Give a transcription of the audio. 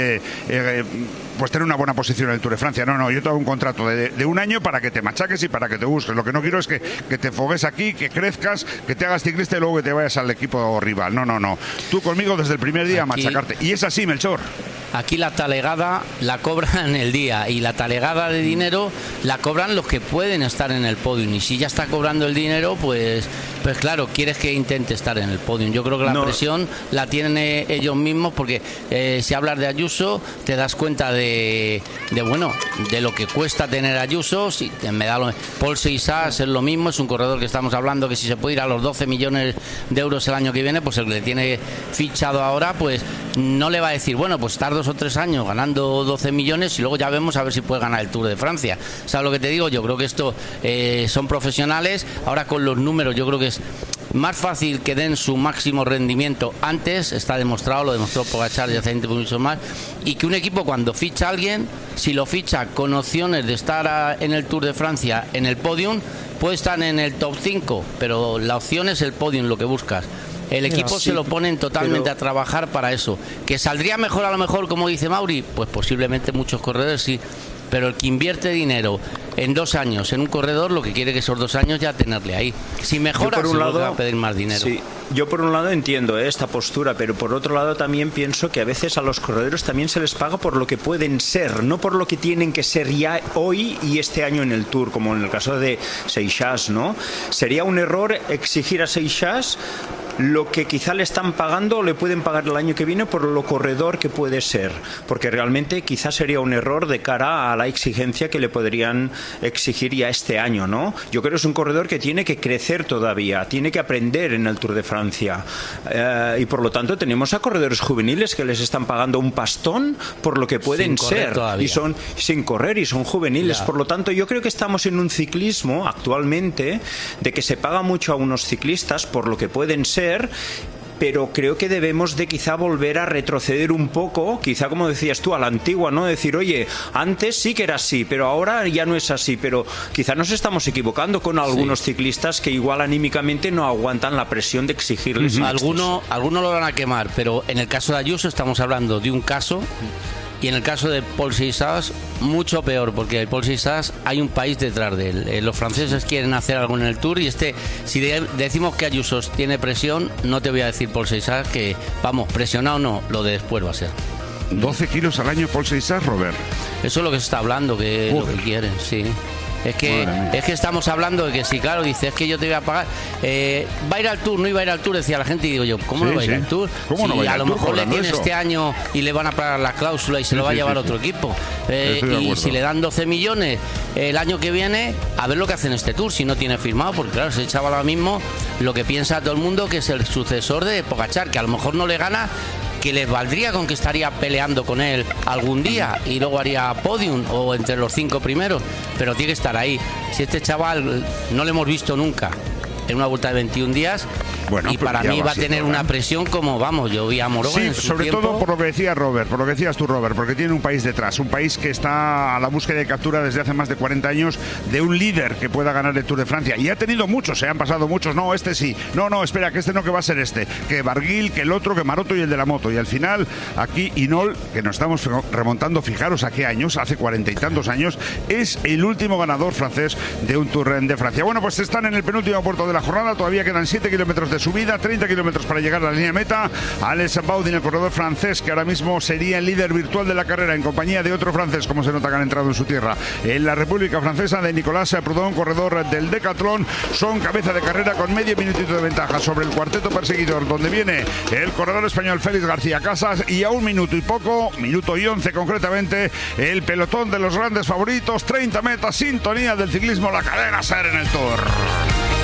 pues tener una buena posición en el Tour de Francia. No, yo te hago un contrato de un año para que te machaques y para que te busques. Lo que no quiero es que te fogues aquí, que crezcas, que te hagas ciclista y luego que te vayas al equipo rival. No. Tú conmigo desde el primer día a machacarte. Y es así, Melchor. Aquí la talegada la cobran el día y la talegada de dinero la cobran los que pueden estar en el podium. Y si ya está cobrando el dinero, pues claro, quieres que intente estar en el podium. Yo creo que la presión la tienen ellos mismos porque si hablas de Ayuso te das cuenta de lo que cuesta tener a Ayuso. Si me da Paul Seixas es lo mismo, es un corredor que estamos hablando que si se puede ir a los 12 millones de euros el año que viene, pues el que le tiene fichado ahora, pues no le va a decir, bueno, pues estar 2 o 3 años ganando 12 millones y luego ya vemos a ver si puede ganar el Tour de Francia. ¿Sabes lo que te digo? Yo creo que esto son profesionales. Ahora con los números yo creo que es más fácil que den su máximo rendimiento antes, está demostrado, lo demostró Pogačar y hace mucho más, y que un equipo cuando ficha a alguien, si lo ficha con opciones de estar en el Tour de Francia, en el podium, puede estar en el top 5, pero la opción es el podium, lo que buscas. El equipo se lo ponen totalmente a trabajar para eso. ¿Que saldría mejor a lo mejor, como dice Mauri? Pues posiblemente muchos corredores sí, pero el que invierte dinero en 2 años en un corredor, lo que quiere que esos 2 años ya tenerle ahí. Si mejora, seguro que va a pedir más dinero. Sí, yo por un lado entiendo esta postura, pero por otro lado también pienso que a veces a los corredores también se les paga por lo que pueden ser, no por lo que tienen que ser ya hoy y este año en el Tour, como en el caso de Seixas, ¿no? Sería un error exigir a Seixas lo que quizá le están pagando o le pueden pagar el año que viene por lo corredor que puede ser, porque realmente quizá sería un error de cara a la exigencia que le podrían exigir ya este año, ¿no? Yo creo que es un corredor que tiene que crecer todavía, tiene que aprender en el Tour de Francia, y por lo tanto tenemos a corredores juveniles que les están pagando un pastón por lo que pueden ser todavía. Y son sin correr y son juveniles, por lo tanto yo creo que estamos en un ciclismo actualmente de que se paga mucho a unos ciclistas por lo que pueden ser, pero creo que debemos de quizá volver a retroceder un poco, quizá como decías tú, a la antigua, ¿no? Decir, oye, antes sí que era así, pero ahora ya no es así, pero quizá nos estamos equivocando con algunos ciclistas que igual anímicamente no aguantan la presión de exigirles. Algunos lo van a quemar, pero en el caso de Ayuso estamos hablando de un caso. Y en el caso de Paul Seixas, mucho peor, porque Paul Seixas hay un país detrás de él. Los franceses quieren hacer algo en el Tour y si decimos que Ayuso tiene presión, no te voy a decir Paul Seixas que, vamos, presionado no, lo de después va a ser. 12 kilos al año Paul Seixas, Robert. Eso es lo que se está hablando, que lo que quieren, sí. Es que estamos hablando de que si, claro, dice, es que yo te voy a pagar. ¿Va a ir al Tour? ¿No iba a ir al Tour? Decía la gente y digo yo, ¿cómo no va a ir al Tour? ¿Cómo no va a ir al Tour? A lo mejor le tiene este año y le van a pagar la cláusula y se lo va a llevar otro equipo. Y si le dan 12 millones el año que viene, a ver lo que hace en este Tour, si no tiene firmado, porque claro, ese chaval ahora mismo lo que piensa todo el mundo que es el sucesor de Pogačar, que a lo mejor no le gana, que les valdría con que estaría peleando con él algún día y luego haría podium o entre los 5 primeros, pero tiene que estar ahí. Si este chaval no lo hemos visto nunca en una vuelta de 21 días, y para mí va a tener una presión como, vamos, yo vi a Morogan en su sobre tiempo. todo por lo que decía Robert, por lo que decías tú, Robert, porque tiene un país detrás, un país que está a la búsqueda de captura desde hace más de 40 años de un líder que pueda ganar el Tour de Francia, y ha tenido muchos, se han pasado muchos, no, este sí, no, espera, que este no, que va a ser este, que Barguil, que el otro, que Maroto y el de la moto, y al final aquí Hinault, que nos estamos remontando, fijaros a qué años, hace 40 y tantos años, es el último ganador francés de un Tour de Francia. Bueno, pues están en el penúltimo puerto de la jornada, todavía quedan 7 kilómetros de subida, 30 kilómetros para llegar a la línea de meta. Alex Baudin, el corredor francés, que ahora mismo sería el líder virtual de la carrera en compañía de otro francés, como se nota que han entrado en su tierra, en la República Francesa, de Nicolas Proudhon, corredor del Decathlon, son cabeza de carrera con medio minutito de ventaja sobre el cuarteto perseguidor, donde viene el corredor español Félix García Casas, y a 1 minuto y poco, minuto y 11 concretamente, el pelotón de los grandes favoritos, 30 metas, sintonía del ciclismo, la cadena SER en el Tour.